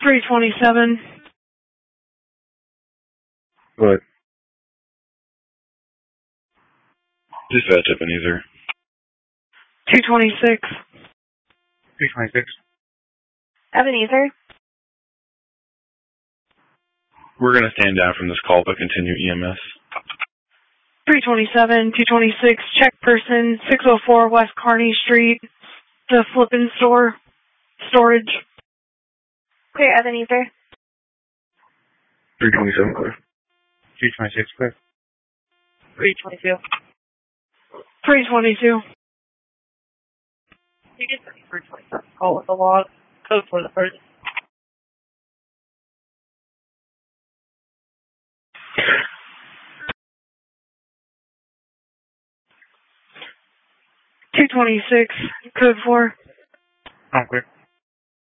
327. What? Dispatch Ebenezer. 226. 326. Ebenezer. We're going to stand down from this call but continue EMS. 327, 226, check person, 604 West Kearney Street, the flippin' store, storage. Clear, Ebenezer. 327, clear. 326, clear. 322. 322. You get 327. Call with the log. Code for the person. $226, code 4. I'm clear.